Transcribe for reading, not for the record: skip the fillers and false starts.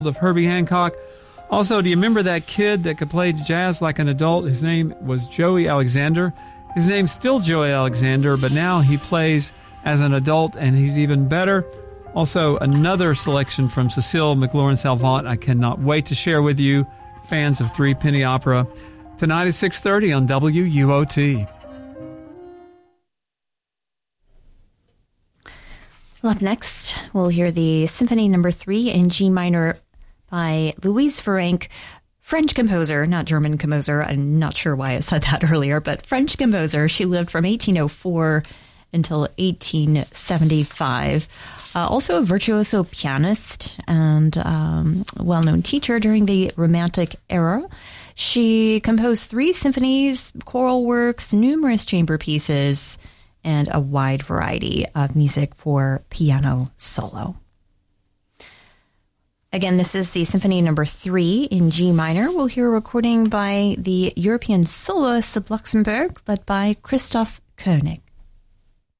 of Herbie Hancock. Also, do you remember that kid that could play jazz like an adult? His name was Joey Alexander. His name's still Joey Alexander, but now he plays as an adult, and he's even better. Also, another selection from Cecile McLaurin-Salvant I cannot wait to share with you, fans of Three Penny Opera, tonight at 6:30 on WUOT. Well, up next, we'll hear the Symphony No. 3 in G minor by Louise Virenque, French composer, not German composer. I'm not sure why I said that earlier, but French composer. She lived from 1804 until 1875. Also a virtuoso pianist and well-known teacher during the Romantic era. She composed 3 symphonies, choral works, numerous chamber pieces, and a wide variety of music for piano solo. Again, this is the Symphony No. 3 in G minor. We'll hear a recording by the European Soloists of Luxembourg, led by Christoph Koenig.